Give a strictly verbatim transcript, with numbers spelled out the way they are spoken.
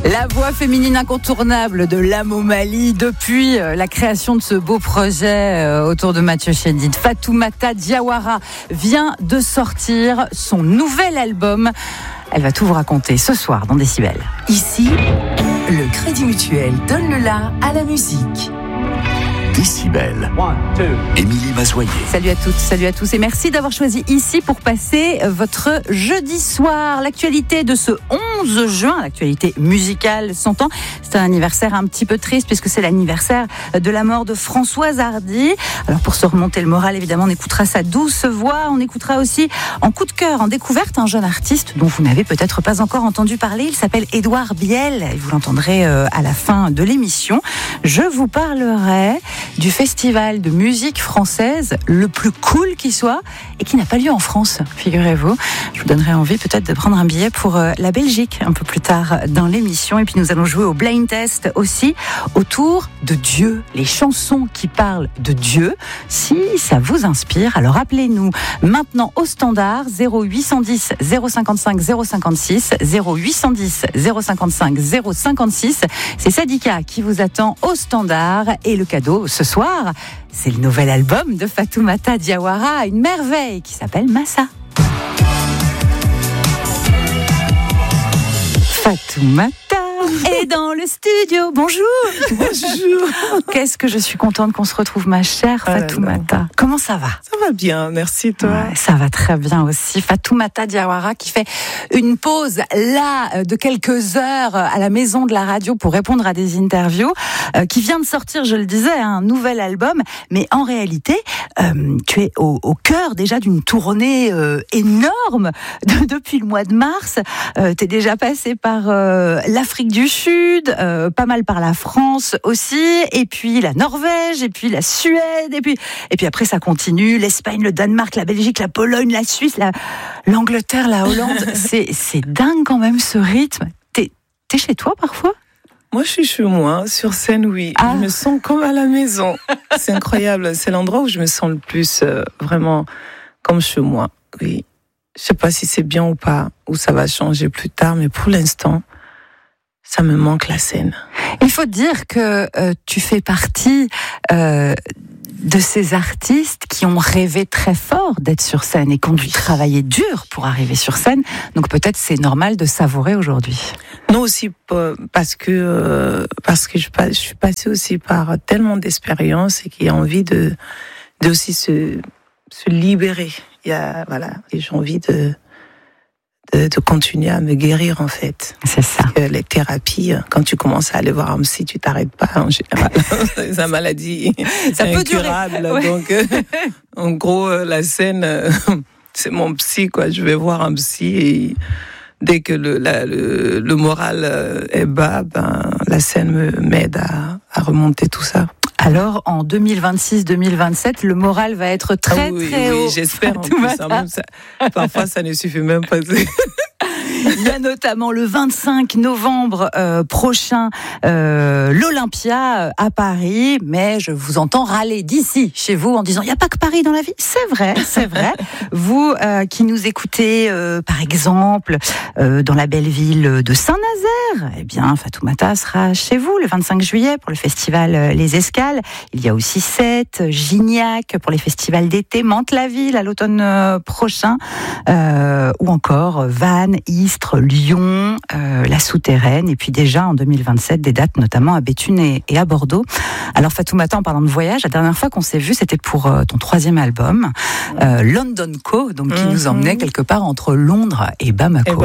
La voix féminine incontournable de Lamo Mali depuis la création de ce beau projet autour de Mathieu Chédid. Fatoumata Diawara vient de sortir son nouvel album. Elle va tout vous raconter ce soir dans Décibel. Ici, le Crédit Mutuel donne le la à la musique. Décibel. Émilie Mazoyer. Salut à toutes, salut à tous et merci d'avoir choisi ici pour passer votre jeudi soir. L'actualité de ce onze juin, l'actualité musicale s'entend. C'est un anniversaire un petit peu triste puisque c'est l'anniversaire de la mort de Françoise Hardy. Alors pour se remonter le moral, évidemment, on écoutera sa douce voix. On écoutera aussi en coup de cœur, en découverte, un jeune artiste dont vous n'avez peut-être pas encore entendu parler. Il s'appelle Édouard Biel et vous l'entendrez à la fin de l'émission. Je vous parlerai du festival de musique française le plus cool qui soit et qui n'a pas lieu en France, figurez-vous. Je vous donnerai envie peut-être de prendre un billet pour la Belgique un peu plus tard dans l'émission. Et puis nous allons jouer au blind test aussi autour de Dieu, les chansons qui parlent de Dieu. Si ça vous inspire, alors appelez-nous maintenant au standard zéro huit cent dix zéro cinquante-cinq zéro cinquante-six, zéro huit cent dix zéro cinquante-cinq zéro cinquante-six. C'est Sadika qui vous attend au standard et le cadeau ce soir, c'est le nouvel album de Fatoumata Diawara, une merveille qui s'appelle Massa. Fatoumata est dans le studio. Bonjour. Bonjour. Qu'est-ce que je suis contente qu'on se retrouve, ma chère Fatoumata. Ah, comment ça va? Ça va bien, merci toi. Ouais, ça va très bien aussi. Fatoumata Diawara qui fait une pause là de quelques heures à la maison de la radio pour répondre à des interviews, euh, qui vient de sortir, je le disais, un nouvel album. Mais en réalité, euh, tu es au, au cœur déjà d'une tournée euh, énorme de, depuis le mois de mars. Euh, tu es déjà passé par euh, l'Afrique du Sud, euh, pas mal par la France aussi, et puis la Norvège, et puis la Suède, et puis et puis après ça continue, l'Espagne, le Danemark, la Belgique, la Pologne, la Suisse, la, l'Angleterre, la Hollande. c'est c'est dingue quand même ce rythme. T'es t'es chez toi parfois? Moi, je suis chez moi, sur scène, oui. Ah. Je me sens comme à la maison. C'est incroyable. C'est l'endroit où je me sens le plus euh, vraiment comme chez moi. Oui. Je sais pas si c'est bien ou pas, ou ça va changer plus tard, mais pour l'instant, ça me manque la scène. Il faut dire que euh, tu fais partie euh, de ces artistes qui ont rêvé très fort d'être sur scène et qui ont dû travailler dur pour arriver sur scène. Donc peut-être c'est normal de savourer aujourd'hui. Non, aussi parce que euh, parce que je, je suis passée aussi par tellement d'expériences et qu'il y a envie de de aussi se se libérer. Il y a voilà, et j'ai envie de De, de continuer à me guérir en fait. C'est ça. Parce que les thérapies, quand tu commences à aller voir un psy, tu t'arrêtes pas en général. C'est une maladie ça peut incurable. durer. Ouais. Donc, euh, en gros, euh, la scène, euh, c'est mon psy quoi. Je vais voir un psy et dès que le la, le, le moral est bas, ben la scène me m'aide à, à remonter tout ça. Alors, en deux mille vingt-six deux mille vingt-sept, le moral va être très, ah oui, très oui, haut. J'espère en plus. Hein, même ça, parfois, ça ne suffit même pas. Il y a notamment le vingt-cinq novembre euh, prochain euh, l'Olympia à Paris, mais je vous entends râler d'ici, chez vous, en disant il n'y a pas que Paris dans la vie. C'est vrai, c'est vrai. Vous euh, qui nous écoutez, euh, par exemple, euh, dans la belle ville de Saint-Nazaire, eh bien, Fatoumata sera chez vous le vingt-cinq juillet pour le festival Les Escales. Il y a aussi Sète, Gignac pour les festivals d'été, Mantes-la-Ville à l'automne prochain, euh, ou encore Vannes, Istres, Lyon, euh, la Souterraine, et puis déjà en deux mille vingt-sept, des dates notamment à Béthune et, et à Bordeaux. Alors Fatoumata, en parlant de voyage, la dernière fois qu'on s'est vu, c'était pour euh, ton troisième album, euh, London Co, donc qui mmh. nous emmenait quelque part entre Londres et Bamako. Et